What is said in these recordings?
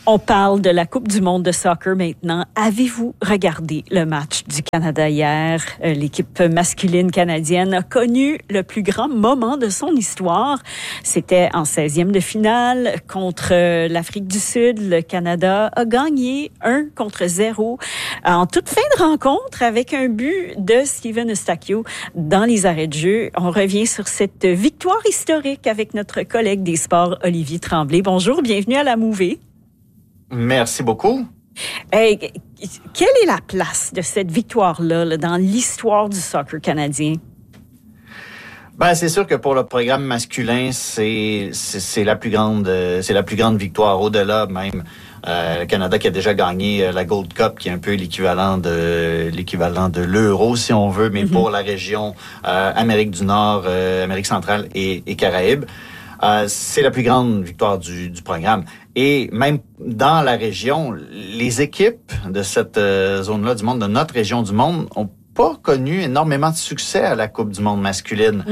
On parle de la Coupe du monde de soccer maintenant. Avez-vous regardé le match du Canada hier? L'équipe masculine canadienne a connu le plus grand moment de son histoire. C'était en 16e de finale contre l'Afrique du Sud. Le Canada a gagné 1-0 en toute fin de rencontre avec un but de Steven Eustáquio dans les arrêts de jeu. On revient sur cette victoire historique avec notre collègue des sports, Olivier Tremblay. Bonjour, bienvenue à la Mouvée. Merci beaucoup. Quelle est la place de cette victoire-là dans l'histoire du soccer canadien? Ben, c'est sûr que pour le programme masculin, c'est la plus grande victoire au-delà même. Le Canada qui a déjà gagné la Gold Cup, qui est un peu l'équivalent de l'Euro, si on veut, mais pour la région Amérique du Nord, Amérique centrale et Caraïbes. C'est la plus grande victoire du programme. Et même dans la région, les équipes de cette zone-là du monde, de notre région du monde, ont pas connu énormément de succès à la Coupe du monde masculine.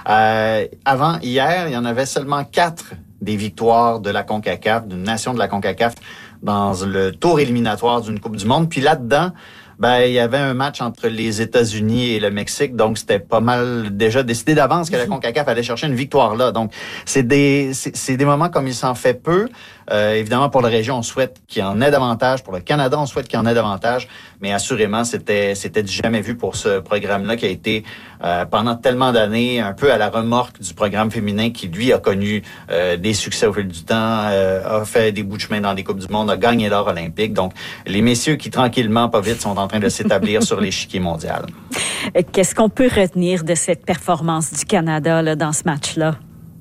Avant, hier, il y en avait seulement 4 des victoires de la CONCACAF, d'une nation de la CONCACAF, dans le tour éliminatoire d'une Coupe du monde. Puis là-dedans, il y avait un match entre les États-Unis et le Mexique, donc c'était pas mal déjà décidé d'avance que la CONCACAF allait chercher une victoire là. Donc c'est des moments comme il s'en fait peu. Évidemment, pour la région, on souhaite qu'il y en ait davantage. Pour le Canada, on souhaite qu'il y en ait davantage. Mais assurément, c'était du jamais vu pour ce programme-là qui a été pendant tellement d'années un peu à la remorque du programme féminin qui, lui, a connu des succès au fil du temps, a fait des bouts de chemin dans des Coupes du monde, a gagné l'or olympique. Donc, les messieurs qui, tranquillement, pas vite, sont en train de s'établir sur l'échiquier mondial. Qu'est-ce qu'on peut retenir de cette performance du Canada là, dans ce match-là?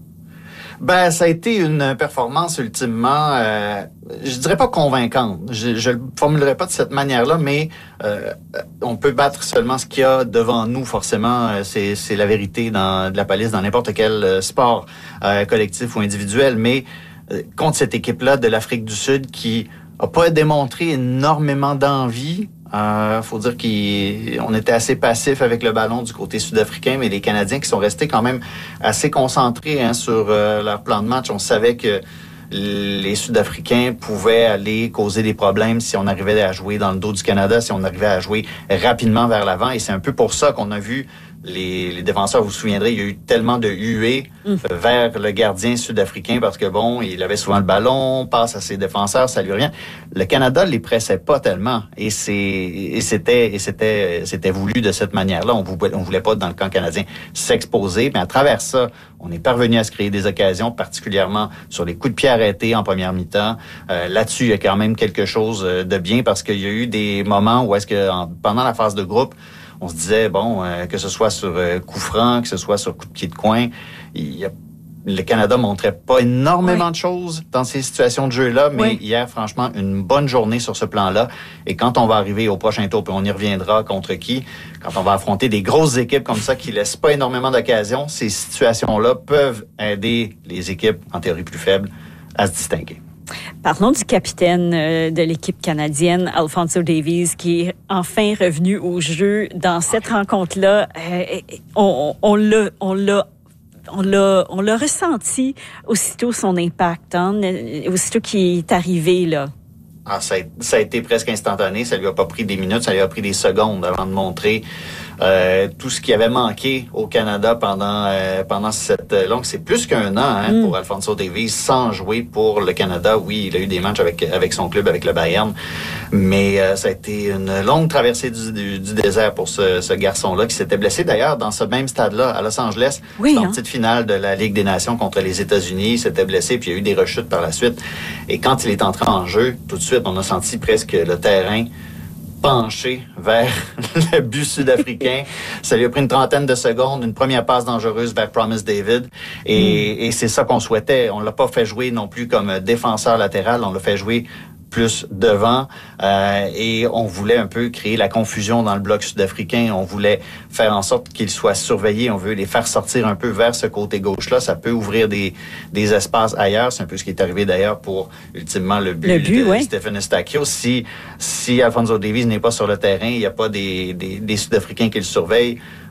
Ça a été une performance ultimement, je dirais pas convaincante. Je le formulerai pas de cette manière-là, mais on peut battre seulement ce qu'il y a devant nous. Forcément, c'est la vérité de la palisse dans n'importe quel sport collectif ou individuel. Mais contre cette équipe-là de l'Afrique du Sud qui a pas démontré énormément d'envie. Faut dire qu'on était assez passif avec le ballon du côté sud-africain, mais les Canadiens qui sont restés quand même assez concentrés sur leur plan de match. On savait que les Sud-Africains pouvaient aller causer des problèmes si on arrivait à jouer dans le dos du Canada, si on arrivait à jouer rapidement vers l'avant. Et c'est un peu pour ça qu'on a vu les défenseurs, vous vous souviendrez, il y a eu tellement de huées vers le gardien sud-africain parce que il avait souvent le ballon, passe à ses défenseurs, ça lui rien. Le Canada les pressait pas tellement et c'était voulu de cette manière-là. On voulait pas dans le camp canadien s'exposer, mais à travers ça, on est parvenu à se créer des occasions, particulièrement sur les coups de pied arrêtés en première mi-temps. Là-dessus, il y a quand même quelque chose de bien parce qu'il y a eu des moments où est-ce que pendant la phase de groupe, on se disait, que ce soit sur coup franc, que ce soit sur coup de pied de coin, le Canada montrait pas énormément de choses dans ces situations de jeu-là, mais hier, franchement, une bonne journée sur ce plan-là. Et quand on va arriver au prochain tour, puis on y reviendra contre qui, quand on va affronter des grosses équipes comme ça qui laissent pas énormément d'occasions, ces situations-là peuvent aider les équipes, en théorie plus faibles, à se distinguer. Parlons du capitaine de l'équipe canadienne, Alphonso Davies, qui est enfin revenu au jeu dans cette rencontre-là. On l'a ressenti aussitôt son impact, aussitôt qu'il est arrivé là. Ça a été presque instantané. Ça lui a pas pris des minutes, ça lui a pris des secondes avant de montrer tout ce qui avait manqué au Canada pendant cette longue... C'est plus qu'un an pour Alphonso Davies sans jouer pour le Canada. Oui, il a eu des matchs avec son club, avec le Bayern, mais ça a été une longue traversée du désert pour ce garçon-là qui s'était blessé d'ailleurs dans ce même stade-là à Los Angeles. En petite finale de la Ligue des Nations contre les États-Unis. Il s'était blessé, puis il y a eu des rechutes par la suite. Et quand il est entré en jeu, tout de suite, on a senti presque le terrain penché vers le but sud-africain. Ça lui a pris une trentaine de secondes, une première passe dangereuse vers Promise David. Et c'est ça qu'on souhaitait. On l'a pas fait jouer non plus comme défenseur latéral, on l'a fait jouer plus devant et on voulait un peu créer la confusion dans le bloc sud-africain. On voulait faire en sorte qu'ils soient surveillés. On veut les faire sortir un peu vers ce côté gauche-là. Ça peut ouvrir des espaces ailleurs. C'est un peu ce qui est arrivé d'ailleurs pour ultimement le but de Stephen Eustáquio. Si Alphonso Davies n'est pas sur le terrain, il n'y a pas des Sud-Africains qui le surveillent.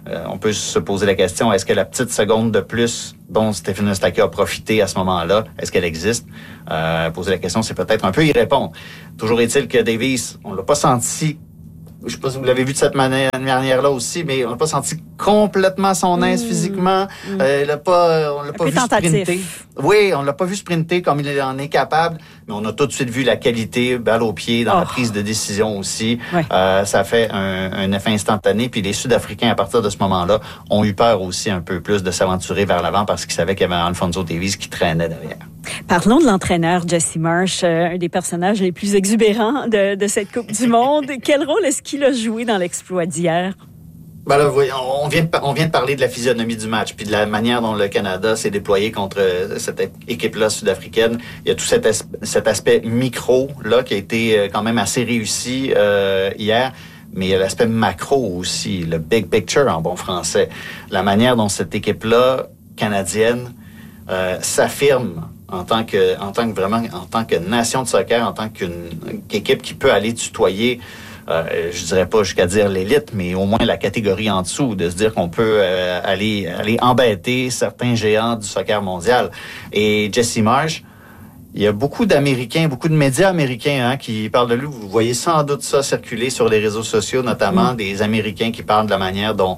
On peut se poser la question, est-ce que la petite seconde de plus dont Stephen Eustáquio a profité à ce moment-là, est-ce qu'elle existe? Poser la question, c'est peut-être un peu y répondre. Toujours est-il que Davis, on l'a pas senti, je sais pas si vous l'avez vu de cette manière-là aussi, mais on l'a pas senti complètement à son aise physiquement. On l'a pas vu sprinter. Oui, on l'a pas vu sprinter comme il en est capable, mais on a tout de suite vu la qualité, balle au pied, dans la prise de décision aussi. Ouais. Ça fait un effet instantané. Puis les Sud-Africains, à partir de ce moment-là, ont eu peur aussi un peu plus de s'aventurer vers l'avant parce qu'ils savaient qu'il y avait Alfonso Davies qui traînait derrière. Parlons de l'entraîneur Jesse Marsch, un des personnages les plus exubérants de cette Coupe du Monde. Quel rôle est-ce qu'il a joué dans l'exploit d'hier? Ben là, on vient de parler de la physionomie du match, puis de la manière dont le Canada s'est déployé contre cette équipe-là sud-africaine. Il y a tout cet aspect micro là qui a été quand même assez réussi hier. Mais il y a l'aspect macro aussi, le big picture en bon français. La manière dont cette équipe-là canadienne s'affirme en tant que nation de soccer, en tant qu'équipe qui peut aller tutoyer, je dirais pas jusqu'à dire l'élite, mais au moins la catégorie en dessous, de se dire qu'on peut aller embêter certains géants du soccer mondial. Et Jesse Marsch, il y a beaucoup d'Américains, beaucoup de médias américains qui parlent de lui. Vous voyez sans doute ça circuler sur les réseaux sociaux, notamment des Américains qui parlent de la manière dont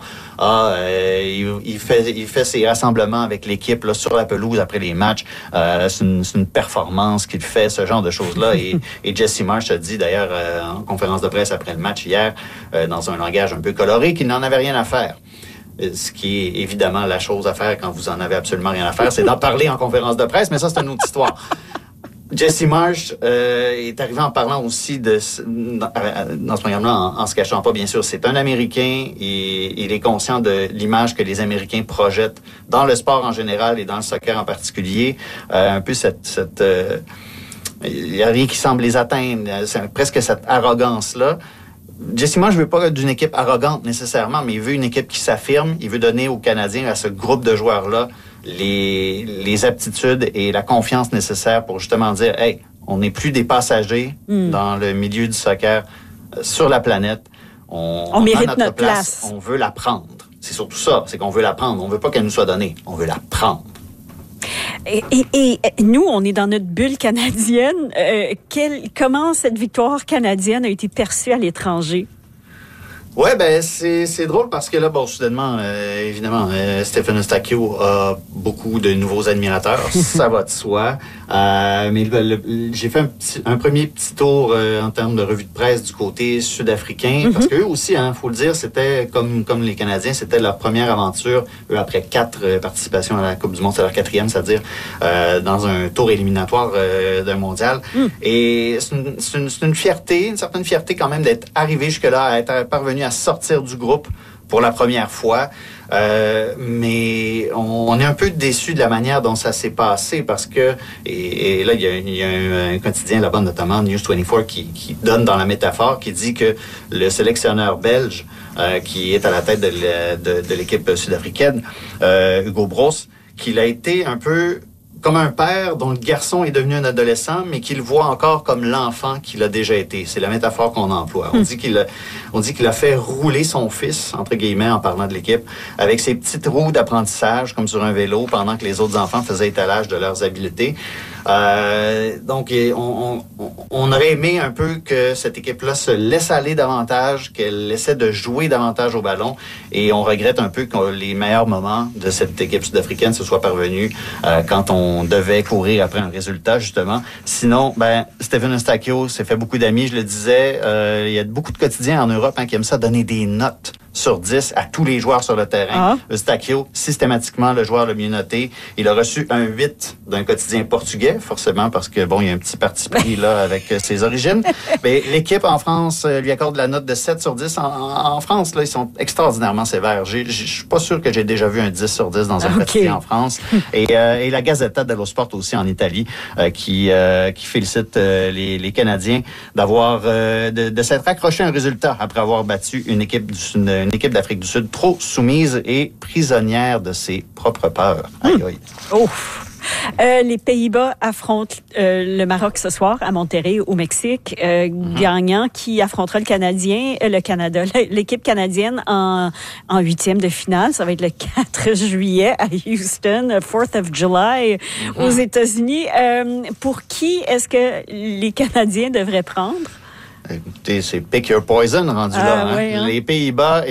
il fait ses rassemblements avec l'équipe là, sur la pelouse après les matchs. C'est une performance qu'il fait, ce genre de choses-là. Et Jesse Marsch a dit d'ailleurs en conférence de presse après le match hier, dans un langage un peu coloré, qu'il n'en avait rien à faire. Ce qui est évidemment la chose à faire quand vous en avez absolument rien à faire, c'est d'en parler en conférence de presse, mais ça, c'est une autre histoire. Jesse Marsch est arrivé en parlant aussi dans ce programme-là, en se cachant pas, bien sûr. C'est un Américain et il est conscient de l'image que les Américains projettent dans le sport en général et dans le soccer en particulier. Un peu il n'y a rien qui semble les atteindre. C'est presque cette arrogance-là. Jesse Marsch veut pas d'une équipe arrogante nécessairement, mais il veut une équipe qui s'affirme. Il veut donner aux Canadiens, à ce groupe de joueurs-là, les aptitudes et la confiance nécessaires pour justement dire, hey, on n'est plus des passagers dans le milieu du soccer sur la planète. On mérite notre place. On veut la prendre. C'est surtout ça, c'est qu'on veut la prendre. On veut pas qu'elle nous soit donnée. On veut la prendre. Et nous, on est dans notre bulle canadienne. Comment cette victoire canadienne a été perçue à l'étranger? Ouais, ben c'est drôle parce que là, bon, soudainement, évidemment, Stephen Eustáquio a beaucoup de nouveaux admirateurs, ça va de soi. Mais j'ai fait un premier petit tour en termes de revue de presse du côté sud-africain, parce qu'eux aussi, faut le dire, c'était comme les Canadiens, c'était leur première aventure. Eux, après 4 participations à la Coupe du Monde, c'est leur 4e, c'est-à-dire dans un tour éliminatoire d'un mondial. Et c'est une fierté, une certaine fierté quand même d'être arrivé jusque-là, à être parvenu à sortir du groupe pour la première fois. Mais on est un peu déçu de la manière dont ça s'est passé parce que, et là, il y a un quotidien là-bas, notamment News24, qui donne dans la métaphore, qui dit que le sélectionneur belge, qui est à la tête de l'équipe sud-africaine, Hugo Broos, qu'il a été un peu comme un père dont le garçon est devenu un adolescent, mais qu'il voit encore comme l'enfant qu'il a déjà été. C'est la métaphore qu'on emploie. On dit qu'il a fait rouler son fils, entre guillemets, en parlant de l'équipe, avec ses petites roues d'apprentissage, comme sur un vélo, pendant que les autres enfants faisaient étalage de leurs habiletés. Donc, on aurait aimé un peu que cette équipe-là se laisse aller davantage, qu'elle essaie de jouer davantage au ballon, et on regrette un peu que les meilleurs moments de cette équipe sud-africaine se soient parvenus quand on devait courir après un résultat, justement. Sinon, Stephen Eustáquio s'est fait beaucoup d'amis, je le disais. Il y a beaucoup de quotidiens en Europe qui aiment ça donner des notes sur 10 à tous les joueurs sur le terrain. Eustáquio, systématiquement le joueur le mieux noté. Il a reçu un 8 d'un quotidien portugais, forcément, parce que, bon, il y a un petit parti pris là avec ses origines. Mais l'équipe en France lui accorde la note de 7 sur 10. En France, là, ils sont extraordinairement sévères. Je suis pas sûr que j'ai déjà vu un 10 sur 10 dans un quotidien en France. Et la Gazzetta dello Sport aussi en Italie, qui félicite les Canadiens d'avoir de s'être accroché à un résultat après avoir battu une équipe d'Afrique du Sud trop soumise et prisonnière de ses propres peurs. Aïe, aïe. Ouf! Les Pays-Bas affrontent le Maroc ce soir à Monterrey au Mexique. Gagnant qui affrontera le Canada, l'équipe canadienne en huitième de finale. Ça va être le 4 juillet à Houston, 4th of July aux États-Unis. Pour qui est-ce que les Canadiens devraient prendre? Écoutez, c'est pick your poison rendu là. Oui, hein? Les Pays-Bas